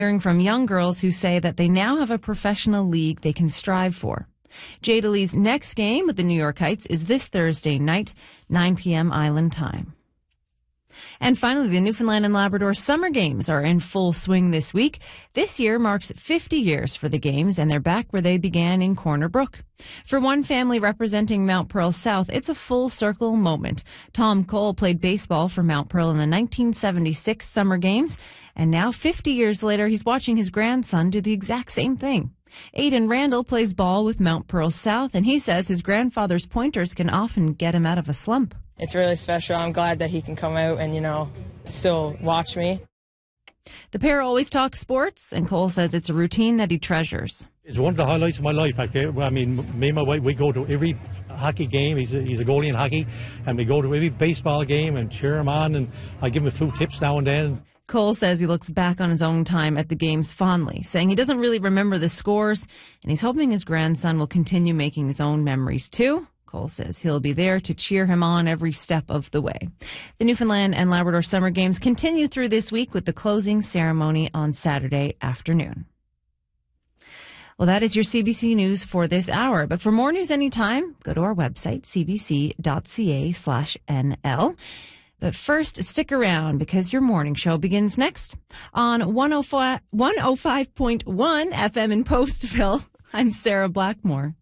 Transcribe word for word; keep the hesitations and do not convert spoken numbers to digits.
Hearing from young girls who say that they now have a professional league they can strive for. Jada Lee's next game with the New York Heights is this Thursday night, nine p.m. Island time. And finally, the Newfoundland and Labrador Summer Games are in full swing this week. This year marks fifty years for the Games, and they're back where they began in Corner Brook. For one family representing Mount Pearl South, it's a full circle moment. Tom Cole played baseball for Mount Pearl in the nineteen seventy-six Summer Games, and now fifty years later, he's watching his grandson do the exact same thing. Aiden Randall plays ball with Mount Pearl South, and he says his grandfather's pointers can often get him out of a slump. It's really special. I'm glad that he can come out and, you know, still watch me. The pair always talk sports, and Cole says it's a routine that he treasures. It's one of the highlights of my life. I mean, me and my wife, we go to every hockey game. He's a, he's a goalie in hockey, and we go to every baseball game and cheer him on, and I give him a few tips now and then. Cole says he looks back on his own time at the games fondly, saying he doesn't really remember the scores, and he's hoping his grandson will continue making his own memories too. Cole says he'll be there to cheer him on every step of the way. The Newfoundland and Labrador Summer Games continue through this week with the closing ceremony on Saturday afternoon. Well, that is your C B C News for this hour. But for more news anytime, go to our website, c b c dot c a slash n l. But first, stick around because your morning show begins next on one oh five point one F M in Postville. I'm Sarah Blackmore.